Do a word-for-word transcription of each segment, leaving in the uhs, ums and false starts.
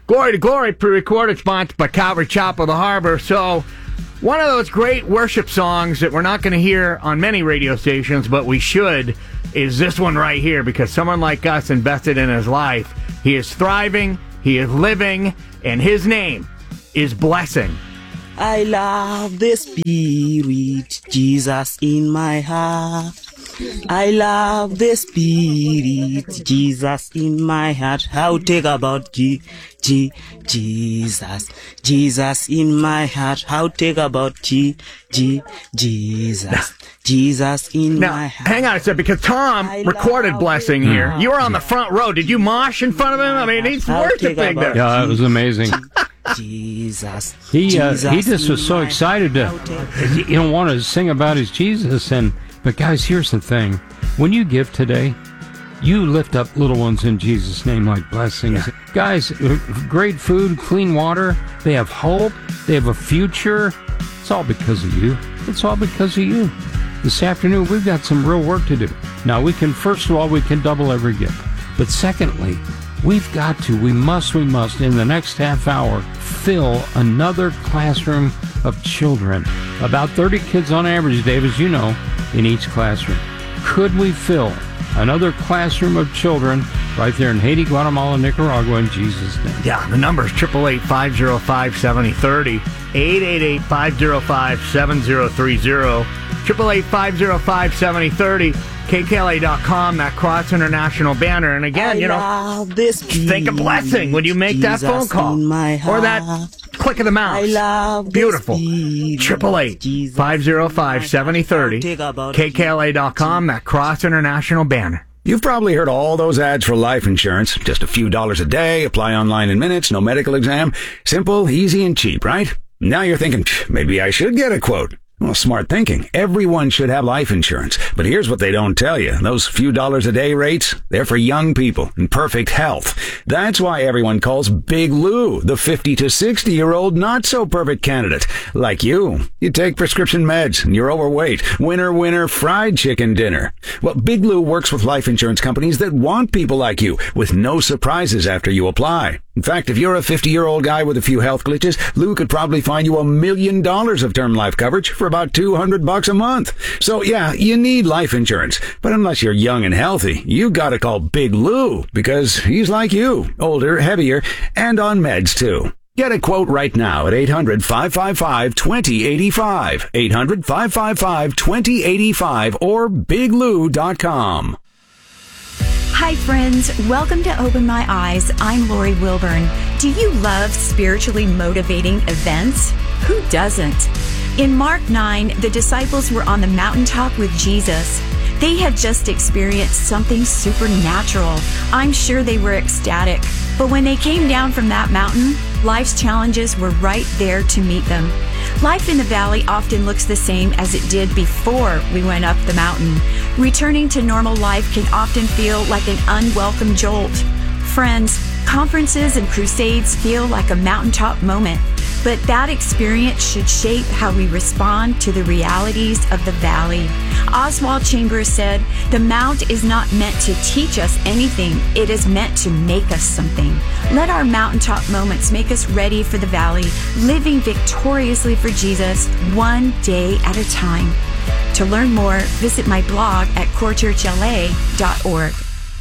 Glory to Glory, pre-recorded, sponsored by Calvary Chapel of the Harbor. So, one of those great worship songs that we're not going to hear on many radio stations, but we should, is this one right here, because someone like us invested in his life. He is thriving, he is living, and his name is Blessing. I love the Spirit, Jesus in my heart. I love the Spirit, Jesus in my heart. How take about G, G, Jesus, Jesus in my heart. How take about G, G, Jesus, Jesus in now, my heart. Hang on a second, because Tom I recorded Blessing here. You were on the front row. Did you mosh in front of him? I mean, he's How worshiping take about there. Yeah, it was amazing. Jesus. He uh, Jesus he just was in so my excited to, you know, want to sing about his Jesus. And but guys, here's the thing: when you give today, you lift up little ones in Jesus' name like blessings. Yeah. Guys, great food, clean water. They have hope. They have a future. It's all because of you. It's all because of you. This afternoon, we've got some real work to do. Now, we can, first of all, we can double every gift. But secondly, we've got to, we must, we must, in the next half hour, fill another classroom of children. About thirty kids on average, Dave, as you know, in each classroom. Could we fill another classroom of children right there in Haiti, Guatemala, Nicaragua, in Jesus' name? Yeah, the number is eight eight eight, five oh five, seven oh three oh, eight eight eight, five oh five, seven oh three oh, eight eight eight, five oh five, seven oh three oh, K K L A dot com, that Cross International banner. And again, you know, think of Blessing when you make that phone call or that click of the mouse. I love Beautiful. eight eight eight, five oh five, seven oh three oh, K K L A dot com, that Cross International banner. You've probably heard all those ads for life insurance. Just a few dollars a day, apply online in minutes, no medical exam. Simple, easy, and cheap, right? Now you're thinking, maybe I should get a quote. Well, smart thinking. Everyone should have life insurance. But here's what they don't tell you. Those few dollars a day rates, they're for young people in perfect health. That's why everyone calls Big Lou the fifty to sixty year old not so perfect candidate. Like you. You take prescription meds and you're overweight. Winner, winner, fried chicken dinner. Well, Big Lou works with life insurance companies that want people like you with no surprises after you apply. In fact, if you're a fifty-year-old guy with a few health glitches, Lou could probably find you a million dollars of term life coverage for about two hundred bucks a month. So yeah, you need life insurance. But unless you're young and healthy, you gotta call Big Lou because he's like you, older, heavier, and on meds too. Get a quote right now at eight hundred, five five five, two oh eight five, eight hundred, five five five, two oh eight five, or big lou dot com. Hi friends, welcome to Open My Eyes. I'm Lori Wilburn. Do you love spiritually motivating events? Who doesn't? In Mark nine, the disciples were on the mountaintop with Jesus. They had just experienced something supernatural. I'm sure they were ecstatic. But when they came down from that mountain, life's challenges were right there to meet them. Life in the valley often looks the same as it did before we went up the mountain. Returning to normal life can often feel like an unwelcome jolt. Friends, conferences and crusades feel like a mountaintop moment, but that experience should shape how we respond to the realities of the valley. Oswald Chambers said, "The mount is not meant to teach us anything, it is meant to make us something." Let our mountaintop moments make us ready for the valley, living victoriously for Jesus, one day at a time. To learn more, visit my blog at core church l a dot org.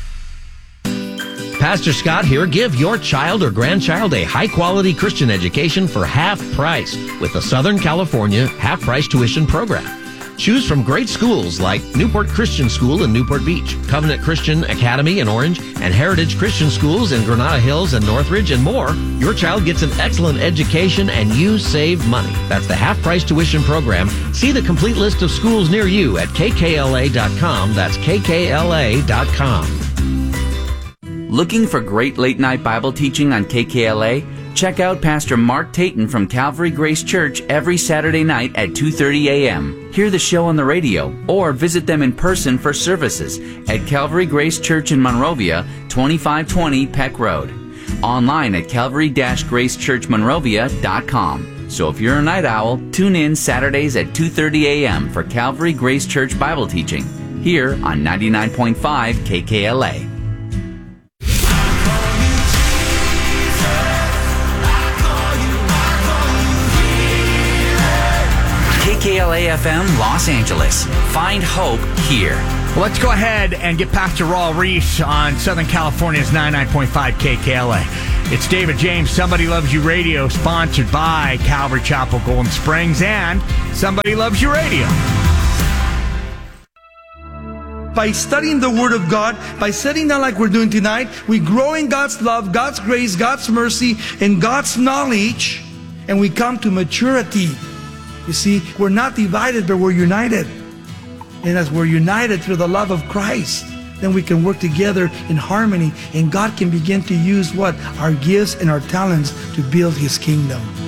Pastor Scott here. Give your child or grandchild a high-quality Christian education for half price with the Southern California half-price tuition program. Choose from great schools like Newport Christian School in Newport Beach, Covenant Christian Academy in Orange, and Heritage Christian Schools in Granada Hills and Northridge, and more. Your child gets an excellent education and you save money. That's the half-price tuition program. See the complete list of schools near you at k k l a dot com. That's k k l a dot com. Looking for great late-night Bible teaching on K K L A? Check out Pastor Mark Tayton from Calvary Grace Church every Saturday night at two thirty a.m. Hear the show on the radio or visit them in person for services at Calvary Grace Church in Monrovia, twenty-five twenty Peck Road. Online at calvary dash grace church monrovia dot com. So if you're a night owl, tune in Saturdays at two thirty a.m. for Calvary Grace Church Bible teaching here on ninety-nine point five K K L A. A F M Los Angeles. Find hope here. Well, let's go ahead and get Pastor Raul Reese on Southern California's ninety-nine point five K K L A. It's David James, Somebody Loves You Radio, sponsored by Calvary Chapel, Golden Springs, and Somebody Loves You Radio. By studying the Word of God, by sitting down like we're doing tonight, we grow in God's love, God's grace, God's mercy, and God's knowledge, and we come to maturity. You see, we're not divided, but we're united. And as we're united through the love of Christ, then we can work together in harmony, and God can begin to use what? Our gifts and our talents to build His kingdom.